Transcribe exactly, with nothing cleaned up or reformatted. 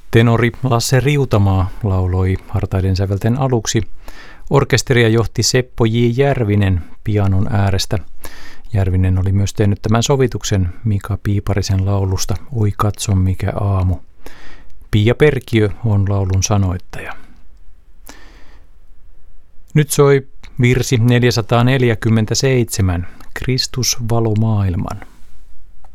Tenori Lasse Riutamaa lauloi hartaiden sävelten aluksi. Orkesteria johti Seppo J. Järvinen pianon äärestä. Järvinen oli myös tehnyt tämän sovituksen Mika Piiparisen laulusta Oi katso mikä aamu. Pia Perkiö on laulun sanoittaja. Nyt soi virsi neljäsataaneljäkymmentäseitsemän, Kristus valo maailman.